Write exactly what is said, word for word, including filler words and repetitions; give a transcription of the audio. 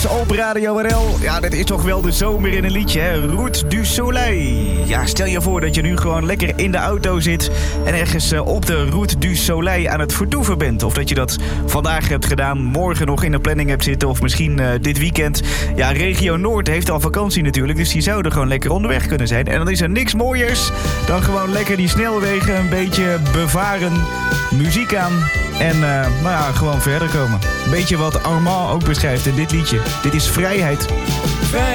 Op Radio R L, ja, dit is toch wel de zomer in een liedje, hè? Route du Soleil. Ja, stel je voor dat je nu gewoon lekker in de auto zit en ergens uh, op de Route du Soleil aan het vertoeven bent. Of dat je dat vandaag hebt gedaan, morgen nog in de planning hebt zitten of misschien uh, dit weekend. Ja, regio Noord heeft al vakantie natuurlijk, dus die zouden gewoon lekker onderweg kunnen zijn. En dan is er niks mooiers dan gewoon lekker die snelwegen een beetje bevaren, muziek aan en uh, nou ja, gewoon verder komen. Beetje wat Armand ook beschrijft in dit liedje. Dit is vrijheid.